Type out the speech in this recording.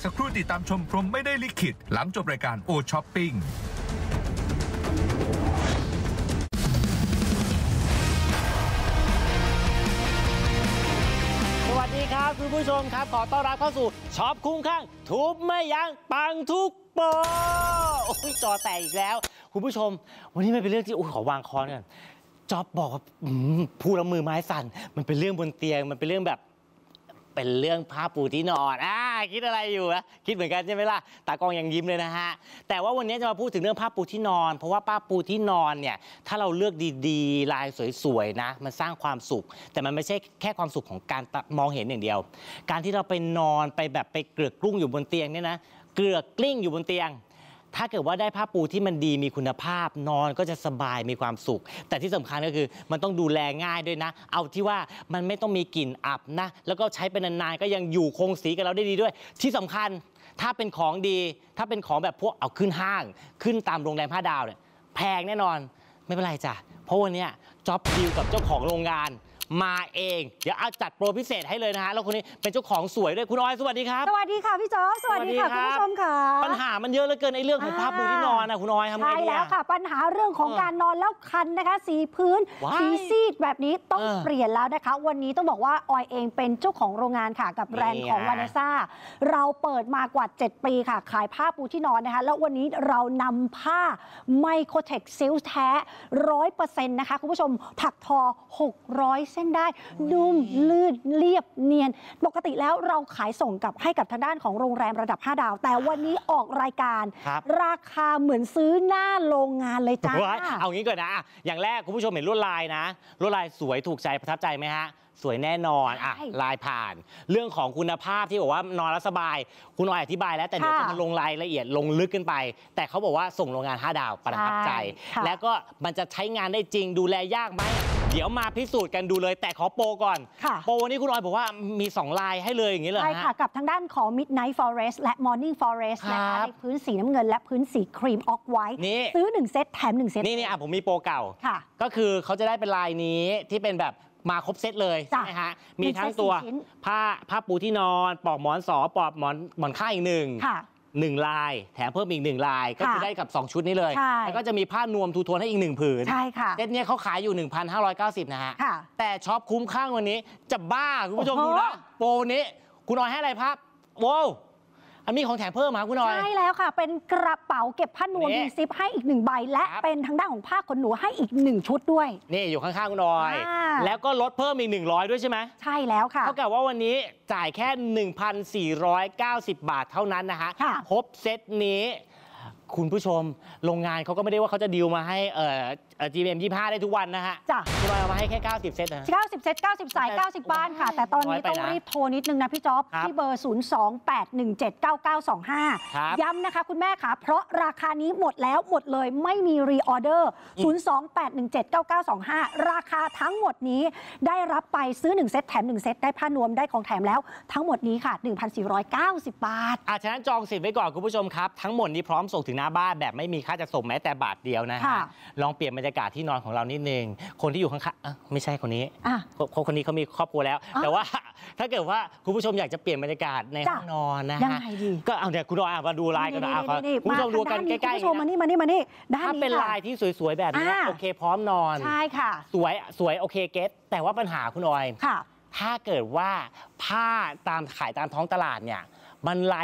สักครู่ติดตามชมพรหมไม่ได้ลิขิตหลังจบรายการโอช้อปปิ้งสวัสดีครับคุณผู้ชมครับขอต้อนรับเข้าสู่ช็อปคุ้มข้างทุบไม่ยั้งปังทุกโปรโอ้ยจอแตกอีกแล้วคุณผู้ชมวันนี้ไม่เป็นเรื่องที่ขอวางคอนกันจ๊อบบอกว่าพูดแล้วมือไม้สั่นมันเป็นเรื่องบนเตียงมันเป็นเรื่องแบบเป็นเรื่องผ้าปูที่นอนคิดอะไรอยู่นะคิดเหมือนกันใช่ไหมล่ะตากล้องยังยิ้มเลยนะฮะแต่ว่าวันนี้จะมาพูดถึงเรื่องผ้าปูที่นอนเพราะว่าผ้าปูที่นอนเนี่ยถ้าเราเลือกดีๆลายสวยๆนะมันสร้างความสุขแต่มันไม่ใช่แค่ความสุขของการมองเห็นอย่างเดียวการที่เราไปนอนไปแบบไปเกลือกกลุ้งอยู่บนเตียงเนี่ยนะเกลือกกลิ้งอยู่บนเตียงถ้าเกิดว่าได้ผ้าปูที่มันดีมีคุณภาพนอนก็จะสบายมีความสุขแต่ที่สำคัญก็คือมันต้องดูแลง่ายด้วยนะเอาที่ว่ามันไม่ต้องมีกลิ่นอับนะแล้วก็ใช้เป็นนานๆก็ยังอยู่คงสีกับเราได้ดีด้วยที่สำคัญถ้าเป็นของดีถ้าเป็นของแบบพวกเอาขึ้นห้างขึ้นตามโรงแรม5 ดาวเนี่ยแพงแน่นอนไม่เป็นไรจ้ะเพราะวันนี้จ๊อบดีลกับเจ้าของโรงงานมาเองเดี๋ยวเอาจัดโปรพิเศษให้เลยนะฮะแล้วคนนี้เป็นเจ้าของสวยด้วยคุณออยสวัสดีครับสวัสดีค่ะพี่จ๊อบสวัสดีค่ะคุณผู้ชมค่ะปัญหามันเยอะเหลือเกินในเรื่องของผ้าปูที่นอนนะคุณออยทำไงดีใช่แล้วค่ะปัญหาเรื่องของการนอนแล้วคันนะคะสีพื้นสีซีดแบบนี้ต้องเปลี่ยนแล้วนะคะวันนี้ต้องบอกว่าออยเองเป็นเจ้าของโรงงานค่ะกับแบรนด์ของวานิซ่าเราเปิดมากว่า7 ปีค่ะขายผ้าปูที่นอนนะคะแล้ววันนี้เรานำผ้าไมโครเทคซิลแท้ 100% นะคะคุณผู้ชมถักทอ600 เส้นได้นุ่มลื่นเรียบเนียนปกติแล้วเราขายส่งให้กับทางด้านของโรงแรมระดับ5 ดาวแต่วันนี้ออกรายการราคาเหมือนซื้อหน้าโรงงานเลยจ้าเอางี้ก่อนนะอย่างแรกคุณผู้ชมเห็นลวดลายนะลวดลายสวยถูกใจประทับใจไหมฮะสวยแน่นอนลายผ่านเรื่องของคุณภาพที่บอกว่านอนแล้วสบายคุณออยอธิบายแล้วแต่เดี๋ยวจะมาลงรายละเอียดลงลึกขึ้นไปแต่เขาบอกว่าส่งโรงงาน5 ดาวประทับใจแล้วก็มันจะใช้งานได้จริงดูแลยากไหมเดี๋ยวมาพิสูจน์กันดูเลยแต่ขอโปรก่อนโปรวันนี้คุณออยบอกว่ามี2 ลายให้เลยอย่างนี้เลยใช่ค่ะกับทางด้านของ Midnight Forest และ Morning Forest นะคะในพื้นสีน้ำเงินและพื้นสีครีมออกไวท์ซื้อ1 เซตแถม1 เซตนี่ผมมีโปรเก่าก็คือเขาจะได้เป็นลายนี้ที่เป็นแบบมาครบเซตเลยใช่ไหมฮะมีทั้งตัวผ้าปูที่นอนปลอกหมอนปลอกหมอนข้างอีก1 ลายแถมเพิ่มอีก1 ลายก็คือได้กับ2 ชุดนี้เลยแล้วก็จะมีผ้านวมทูโทนให้อีก1 ผืนใช่ค่ะเซตนี้เขาขายอยู่ 1,590 นะฮะแต่ช็อปคุ้มข้างวันนี้จะบ้าคุณผู้ชมดูนะโปรนี้คุณออยให้อะไรพับว้าวอันนี้ของแถมเพิ่มมาคุณออยใช่แล้วค่ะเป็นกระเป๋าเก็บผ้านวมมีซิปให้อีก1 ใบและเป็นทางด้านของผ้าขนหนูให้อีก1 ชุดด้วยนี่อยู่ข้างๆคุณออยแล้วก็ลดเพิ่มอีก100ด้วยใช่ไหมใช่แล้วค่ะเท่ากับว่าวันนี้จ่ายแค่ 1,490 บาทเท่านั้นนะฮะครบเซตนี้คุณผู้ชมโรงงานเขาก็ไม่ได้ว่าเขาจะดีลมาให้GM 25ได้ทุกวันนะฮะคุณออยเอามาให้แค่90 เซตนะ 90 เซต90 สาย90 บ้านค่ะแต่ตอนนี้ต้องรีบโทรนิดนึงนะพี่จ๊อบที่เบอร์ 028179925 ย้ำนะคะคุณแม่ค่ะเพราะราคานี้หมดแล้วหมดเลยไม่มีรีออเดอร์ 028179925 ราคาทั้งหมดนี้ได้รับไปซื้อ1 เซตแถม1 เซตได้ผ้านวมได้ของแถมแล้วทั้งหมดนี้ค่ะ 1,490 บาทฉะนั้นจองสิทธิ์ไว้ก่อนคุณผู้ชมครับทั้งหมดนี้พร้อมส่งถึงหน้าบ้านแบบไม่มีค่าจะส่งแม้แต่บาทเดียวนะฮะลองเปลี่ยนบรรยากาศที่นอนของเรานิดนึงคนที่อยู่ข้างๆไม่ใช่คนนี้คนนี้เขามีครอบครัวแล้วแต่ว่าถ้าเกิดว่าคุณผู้ชมอยากจะเปลี่ยนบรรยากาศในห้องนอนนะฮะก็เอาเนี่ยคุณรอมาดูลายกันนะคุณผู้ชมดูกันใกล้ๆมานี่ถ้าเป็นลายที่สวยๆแบบนี้โอเคพร้อมนอนใช่ค่ะสวยโอเคเก็ตแต่ว่าปัญหาคุณออยถ้าเกิดว่าผ้าขายตามท้องตลาดเนี่ยมันลาย